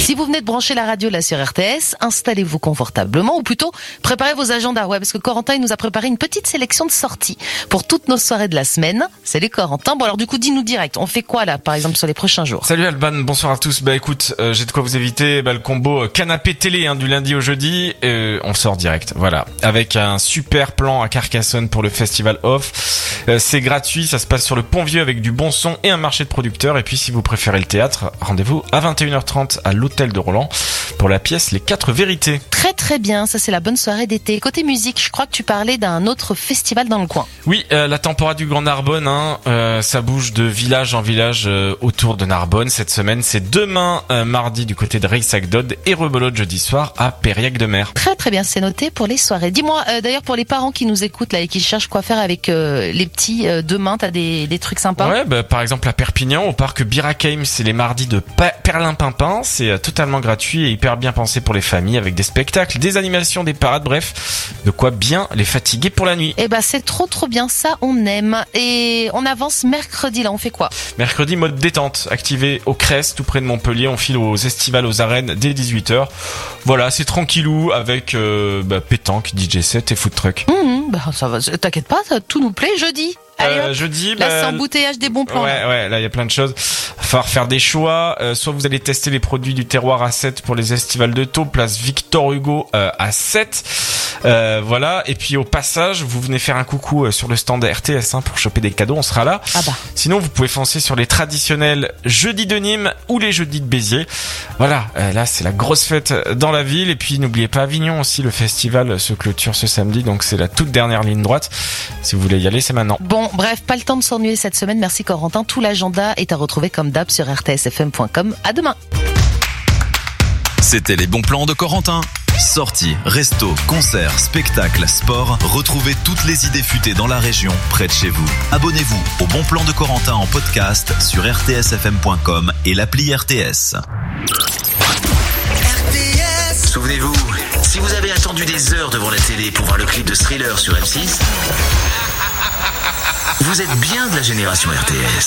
Si vous venez de brancher la radio là sur RTS, installez-vous confortablement, ou plutôt préparez vos agendas. Ouais, parce que Corentin il nous a préparé une petite sélection de sorties pour toutes nos soirées de la semaine. Salut Corentin. Bon alors du coup dis-nous direct, on fait quoi là par exemple sur les prochains jours? Salut Alban, bonsoir à tous. Bah écoute, j'ai de quoi vous éviter. Le combo canapé télé du lundi au jeudi. On sort direct, voilà, avec un super plan à Carcassonne pour le festival Off. C'est gratuit, ça se passe sur le Pont-Vieux avec du bon son et un marché de producteurs. Et puis si vous préférez le théâtre, rendez-vous à 21h30 à l'Hôtel de Roland pour la pièce Les 4 Vérités. Très très bien, ça c'est la bonne soirée d'été. Côté musique, je crois que tu parlais d'un autre festival dans le coin. Oui, la Tempora du Grand Narbonne, ça bouge de village en village autour de Narbonne. Cette semaine, c'est demain mardi du côté de Reyssac-Dode et rebelote jeudi soir à Périac-de-Mer. Très très bien, c'est noté pour les soirées. Dis-moi, d'ailleurs pour les parents qui nous écoutent là et qui cherchent quoi faire avec les petits demain, t'as des trucs sympas? Ouais, par exemple à Perpignan, au parc Birakeim, c'est les mardis de Perlimpinpin. C'est totalement gratuit et hyper bien pensé pour les familles avec des spectacles, des animations, des parades, bref, de quoi bien les fatiguer pour la nuit. Eh ben c'est trop bien, ça on aime. Et on avance mercredi là, on fait quoi? Mercredi, mode détente, activé au Crest, tout près de Montpellier. On file aux Estivales aux Arènes dès 18h. Voilà, c'est tranquillou avec pétanque, DJ set et food truck. Ça va, t'inquiète pas, tout nous plaît. Jeudi. Allez, jeudi, là, c'est embouteillage des bons plans. Ouais, là, il y a plein de choses. Va falloir faire des choix. Soit vous allez tester les produits du terroir à 7 pour les estivales de Thau, place Victor Hugo à 7. Voilà. Et puis, au passage, vous venez faire un coucou sur le stand RTS, pour choper des cadeaux. On sera là. Ah bah. Sinon, vous pouvez foncer sur les traditionnels jeudis de Nîmes ou les jeudis de Béziers. Voilà. Là, c'est la grosse fête dans la ville. Et puis, n'oubliez pas Avignon aussi. Le festival se clôture ce samedi. Donc, c'est la toute dernière ligne droite. Si vous voulez y aller, c'est maintenant. Bon, bref, pas le temps de s'ennuyer cette semaine. Merci Corentin. Tout l'agenda est à retrouver comme d'hab sur rtsfm.com. À demain. C'était les bons plans de Corentin. Sorties, restos, concerts, spectacles, sport. Retrouvez toutes les idées futées dans la région, près de chez vous. Abonnez-vous au Bon Plan de Corentin en podcast sur rtsfm.com et l'appli RTS. Souvenez-vous, si vous avez attendu des heures devant la télé pour voir le clip de Thriller sur M6, vous êtes bien de la génération RTS.